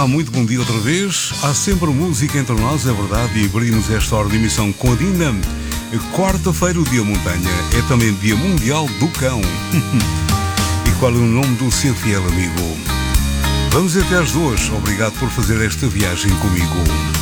Olá, muito bom dia outra vez. Há sempre música entre nós, é verdade, e abrimos esta hora de emissão com a Dina. Quarta-feira, o Dia Montanha, é também Dia Mundial do Cão. E qual é o nome do seu fiel amigo? Vamos até às 2. Obrigado por fazer esta viagem comigo.